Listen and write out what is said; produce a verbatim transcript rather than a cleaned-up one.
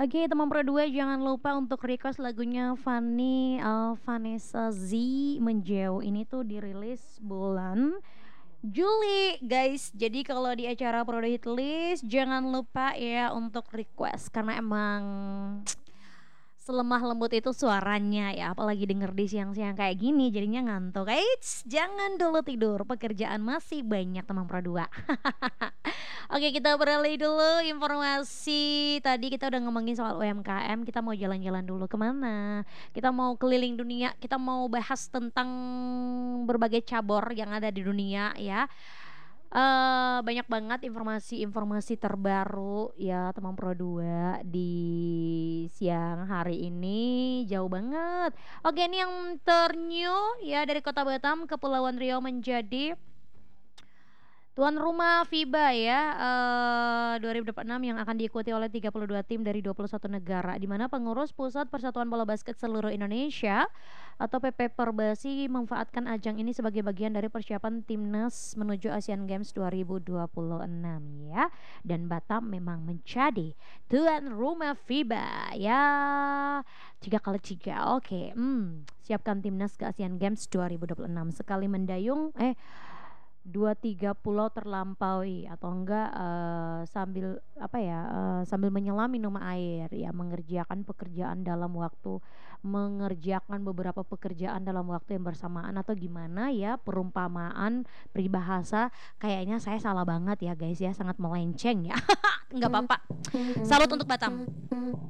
Oke, teman Pro dua jangan lupa untuk request lagunya Fanny, eee, Vanessa Z, "Menjauh." Ini tuh dirilis bulan Juli, guys. Jadi kalau di acara Pro dua Hitlist jangan lupa ya untuk request karena emang selemah lembut itu suaranya ya, apalagi denger di siang-siang kayak gini jadinya ngantuk. Eits, jangan dulu tidur, pekerjaan masih banyak teman Pro dua. Oke, kita beralih dulu informasi. Tadi kita udah ngomongin soal U M K M, kita mau jalan-jalan dulu ke mana? Kita mau keliling dunia, kita mau bahas tentang berbagai cabur yang ada di dunia ya. Eee, banyak banget informasi-informasi terbaru ya teman Pro dua di siang hari ini, jauh banget. Oke, ini yang ternew ya dari Kota Batam, Kepulauan Riau menjadi tuan rumah FIBA ya, eee, dua ribu dua puluh enam yang akan diikuti oleh tiga puluh dua tim dari dua puluh satu negara, di mana pengurus Pusat Persatuan Bola Basket Seluruh Indonesia atau P P Perbasi memanfaatkan ajang ini sebagai bagian dari persiapan timnas menuju Asian Games dua ribu dua puluh enam ya. Dan Batam memang menjadi tuan rumah FIBA ya, tiga kali tiga. Oke, mmm, siapkan timnas ke Asian Games dua ribu dua puluh enam. Sekali mendayung eh dua, tiga pulau terlampaui atau enggak, eee, sambil apa ya, eee, sambil menyelam minum air ya, mengerjakan pekerjaan dalam waktu mengerjakan beberapa pekerjaan dalam waktu yang bersamaan atau gimana ya, perumpamaan peribahasa kayaknya saya salah banget ya guys ya, sangat melenceng ya. Nggak apa-apa, salut untuk Batam.